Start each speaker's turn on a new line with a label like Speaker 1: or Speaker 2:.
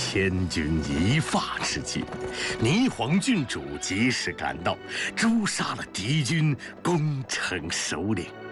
Speaker 1: 千钧一发之际，霓凰郡主及时赶到，诛杀了敌军攻城首领。